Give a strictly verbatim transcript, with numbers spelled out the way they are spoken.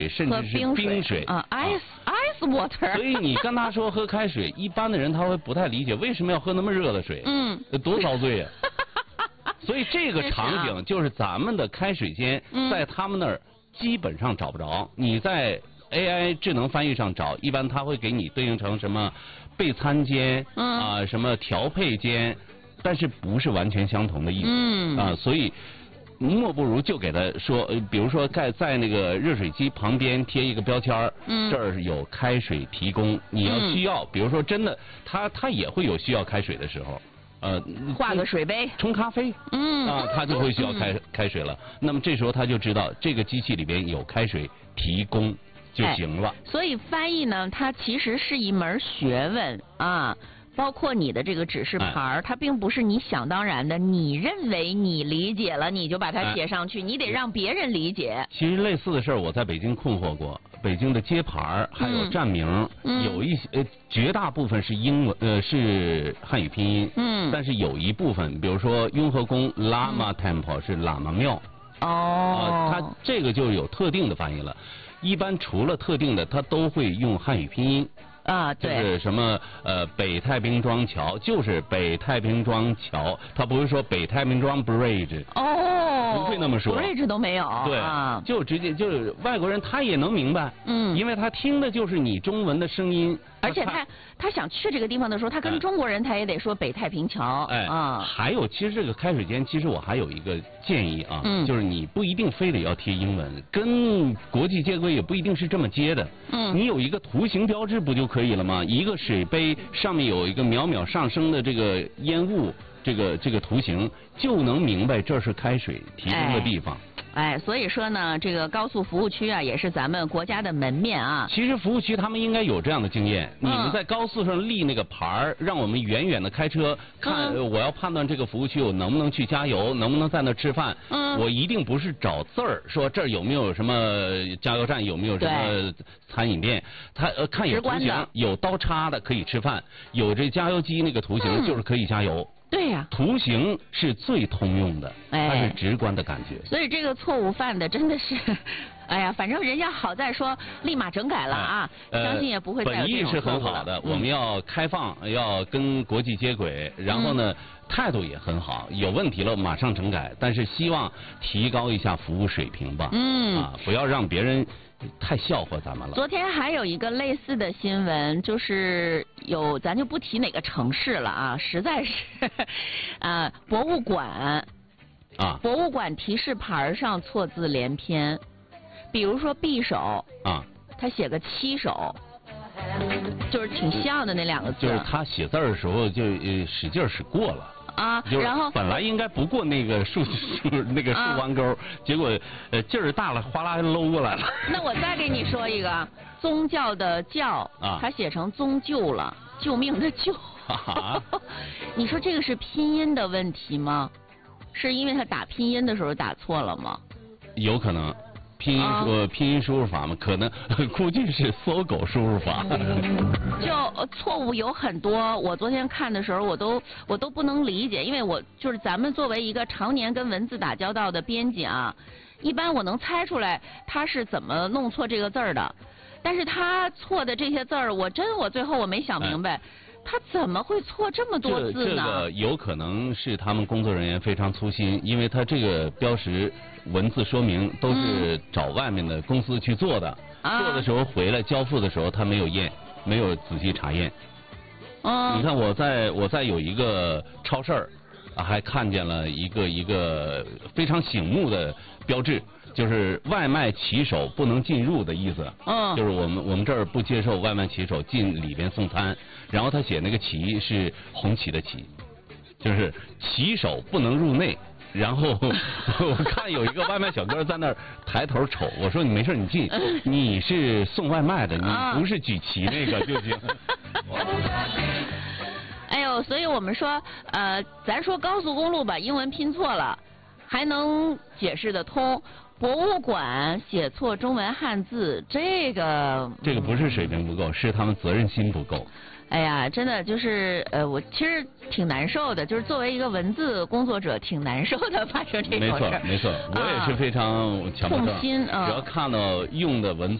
甚至是冰水, 冰水啊 ，ice ice water。 所以你跟他说喝开水，一般的人他会不太理解为什么要喝那么热的水， 嗯， 多遭罪啊！所以这个场景就是咱们的开水间，在他们那儿基本上找不着。你在 A I 智能翻译上找，一般它会给你对应成什么备餐间啊、呃，什么调配间，但是不是完全相同的意思、 嗯、 啊，所以。莫不如就给他说，呃，比如说在在那个热水机旁边贴一个标签，嗯，这儿有开水提供，你要需要，嗯、比如说真的，他他也会有需要开水的时候，呃， 画个水杯， 冲咖啡，嗯，啊，他就会需要开、嗯、开水了。那么这时候他就知道这个机器里边有开水提供就行了。 哎、所以翻译呢，它其实是一门学问啊。包括你的这个指示牌儿，它并不是你想当然的，你认为你理解了，你就把它写上去，你得让别人理解。 其实类似的事儿，我在北京困惑过。北京的街牌儿还有站名，嗯、有一些呃，绝大部分是英文，呃，是汉语拼音。嗯。但是有一部分，比如说雍和宫 Lama Temple 是喇嘛庙。 哦。 啊，它这个就有特定的翻译了。一般除了特定的，它都会用汉语拼音。 啊，对， 就是什么呃北太平庄桥，就是北太平庄桥，他不会说北太平庄 bridge， 哦， 不会那么说 ，bridge 都没有， 对， 啊、 就直接就是外国人他也能明白， 嗯， 因为他听的就是你中文的声音， 而且他他想去这个地方的时候，他跟中国人他也得说北太平桥， 哎，啊，还有其实这个开水间，其实我还有一个建议啊，嗯，就是你不一定非得要贴英文，跟国际接轨也不一定是这么接的，嗯，你有一个图形标志不就可以了吗？一个水杯上面有一个渺渺上升的这个烟雾，这个这个图形，就能明白这是开水提供的地方。 哎，所以说呢，这个高速服务区啊，也是咱们国家的门面啊。 其实服务区他们应该有这样的经验，嗯、你们在高速上立那个牌儿，让我们远远的开车看，嗯、我要判断这个服务区我能不能去加油，能不能在那吃饭。嗯。我一定不是找字儿说这儿有没有什么加油站，有没有什么餐饮店，他呃看有图形，有刀叉的可以吃饭，有这加油机那个图形就是可以加油。嗯对呀、啊， 图形是最通用的， 哎， 它是直观的感觉。 所以这个错误犯的真的是，哎呀，反正人家好在说立马整改了啊，哎、相信也不会再有这种错误了。 本意是很好的，嗯、我们要开放，要跟国际接轨，然后呢，嗯、态度也很好，有问题了马上整改，但是希望提高一下服务水平吧，嗯，啊，不要让别人太笑话咱们了。 昨天还有一个类似的新闻，就是有咱就不提哪个城市了啊，实在是啊，博物馆啊， 博物馆提示牌上错字连篇，比如说匕首啊， 他写个七手，就是挺像的那两个字。 就是他写字的时候就呃使劲使过了。 啊， 然后本来应该不过那个竖竖那个竖弯钩，啊、结果呃劲儿大了，哗啦搂过来了。 那我再给你说一个，宗教的教，啊，他写成宗救了，救命的救。啊、你说这个是拼音的问题吗？是因为他打拼音的时候打错了吗？ 有可能。拼音输、啊、拼音输入法嘛，可能估计是搜狗输入法。 就错误有很多，我昨天看的时候，我都我都不能理解，因为我就是咱们作为一个常年跟文字打交道的编辑啊，一般我能猜出来他是怎么弄错这个字儿的，但是他错的这些字儿，我真我最后我没想明白。哎，他怎么会错这么多字呢？ 这个有可能是他们工作人员非常粗心，因为他这个标识文字说明都是找外面的公司去做的，嗯、做的时候回来交付的时候他没有验，没有仔细查验。嗯，你看我在我在有一个超市啊，还看见了一个一个非常醒目的标志。就是外卖骑手不能进入的意思，嗯，就是我们我们这儿不接受外卖骑手进里边送餐，然后他写那个旗是红旗的旗，就是骑手不能入内，然后我看有一个外卖小哥在那儿抬头瞅，我说你没事你进，你是送外卖的，你不是举旗那个就行。 哎呦，所以我们说，呃，咱说高速公路把英文拼错了，还能解释得通。 博物馆写错中文汉字，这个这个不是水平不够，是他们责任心不够。 哎呀，真的就是呃，我其实挺难受的，就是作为一个文字工作者，挺难受的，发生这种事。 没错，没错，我也是非常强迫症， 痛心啊！ 只要看到用的文字。